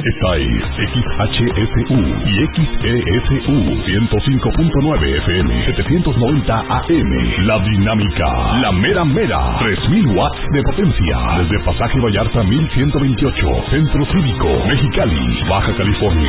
Esta es XHSU y XESU 105.9 FM, 790 AM. La dinámica, la mera mera, 3000 watts de potencia. Desde Pasaje Vallarta 1128, Centro Cívico, Mexicali, Baja California.